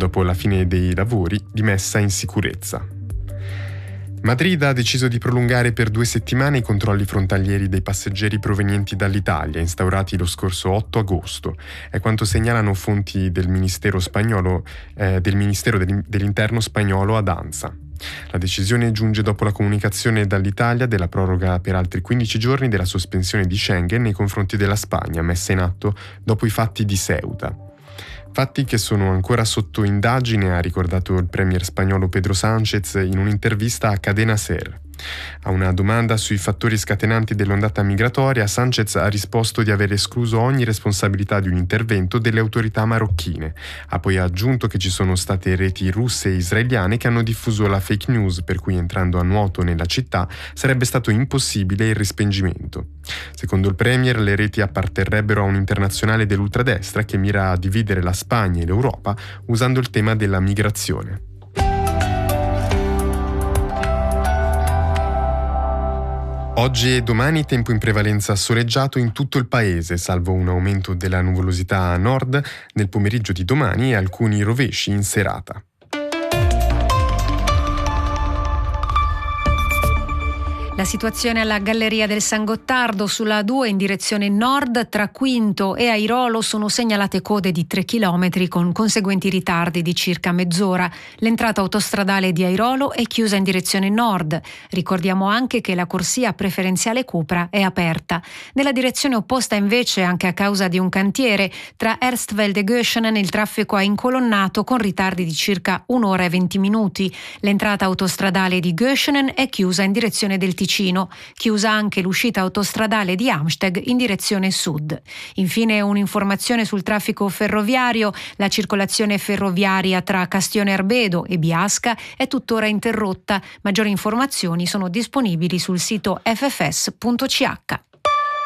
dopo la fine dei lavori di messa in sicurezza. Madrid ha deciso di prolungare per 2 settimane i controlli frontalieri dei passeggeri provenienti dall'Italia, instaurati lo scorso 8 agosto. È quanto segnalano fonti del Ministero dell'Interno spagnolo ad ANSA. La decisione giunge dopo la comunicazione dall'Italia della proroga per altri 15 giorni della sospensione di Schengen nei confronti della Spagna, messa in atto dopo i fatti di Ceuta. Fatti che sono ancora sotto indagine, ha ricordato il premier spagnolo Pedro Sánchez in un'intervista a Cadena Ser. A una domanda sui fattori scatenanti dell'ondata migratoria, Sánchez ha risposto di aver escluso ogni responsabilità di un intervento delle autorità marocchine. Ha poi aggiunto che ci sono state reti russe e israeliane che hanno diffuso la fake news per cui entrando a nuoto nella città sarebbe stato impossibile il respingimento. Secondo il premier, le reti apparterrebbero a un'internazionale dell'ultradestra che mira a dividere la Spagna e l'Europa usando il tema della migrazione. Oggi e domani tempo in prevalenza soleggiato in tutto il paese, salvo un aumento della nuvolosità a nord nel pomeriggio di domani e alcuni rovesci in serata. La situazione alla Galleria del San Gottardo sulla A2 in direzione nord tra Quinto e Airolo sono segnalate code di 3 km con conseguenti ritardi di circa mezz'ora. L'entrata autostradale di Airolo è chiusa in direzione nord. Ricordiamo anche che la corsia preferenziale Cupra è aperta. Nella direzione opposta invece, anche a causa di un cantiere, tra Erstveld e Göschenen il traffico è incolonnato con ritardi di circa 1 ora e 20 minuti. L'entrata autostradale di Göschenen è chiusa in direzione del Ticino. Chiusa anche l'uscita autostradale di Amsteg in direzione sud. Infine un'informazione sul traffico ferroviario. La circolazione ferroviaria tra Castione Arbedo e Biasca è tuttora interrotta. Maggiori informazioni sono disponibili sul sito ffs.ch.